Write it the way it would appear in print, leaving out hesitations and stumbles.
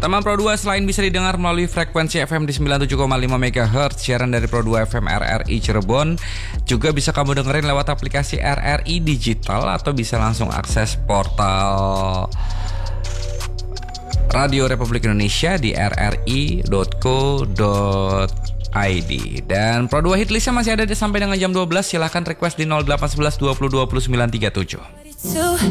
Teman Pro 2 selain bisa didengar melalui frekuensi FM di 97,5 MHz, siaran dari Pro 2 FM RRI Cirebon juga bisa kamu dengerin lewat aplikasi RRI Digital atau bisa langsung akses portal Radio Republik Indonesia di rri.co.id. Dan Pro 2 Hitlistnya masih ada sampai dengan jam 12. Silahkan request di 0811 20 20 937.